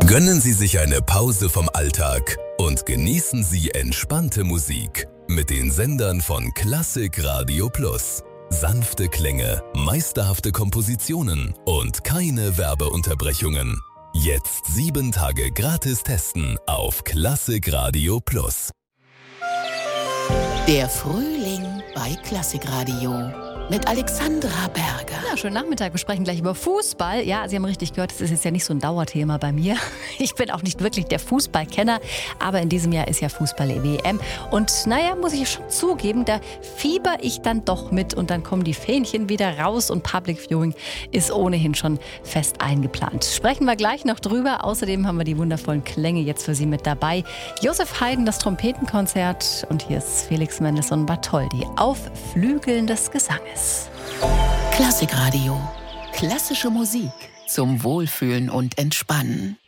Gönnen Sie sich eine Pause vom Alltag und genießen Sie entspannte Musik mit den Sendern von Klassik Radio Plus. Sanfte Klänge, meisterhafte Kompositionen und keine Werbeunterbrechungen. Jetzt 7 Tage gratis testen auf Klassik Radio Plus. Der Frühling bei Klassik Radio mit Alexandra Berger. Ja, schönen Nachmittag. Wir sprechen gleich über Fußball. Ja, Sie haben richtig gehört, das ist jetzt ja nicht so ein Dauerthema bei mir. Ich bin auch nicht wirklich der Fußballkenner, aber in diesem Jahr ist ja Fußball-WM. Und naja, muss ich schon zugeben, da fieber ich dann doch mit und dann kommen die Fähnchen wieder raus und Public Viewing ist ohnehin schon fest eingeplant. Sprechen wir gleich noch drüber. Außerdem haben wir die wundervollen Klänge jetzt für Sie mit dabei. Josef Haydn, das Trompetenkonzert und hier ist Felix Mendelssohn Bartholdy auf Flügeln des Gesanges. Klassik Radio. Klassische Musik zum Wohlfühlen und Entspannen.